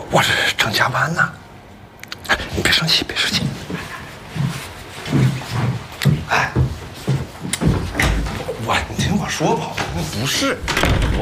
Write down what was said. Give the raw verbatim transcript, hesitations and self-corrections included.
我这正加班呢。你别生气，别生气。哎，我你听我说吧，不是，我